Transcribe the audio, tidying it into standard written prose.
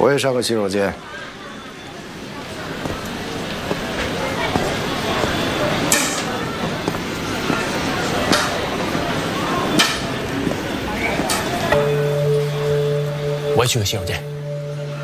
我也上个洗手间。 我也去个洗手间。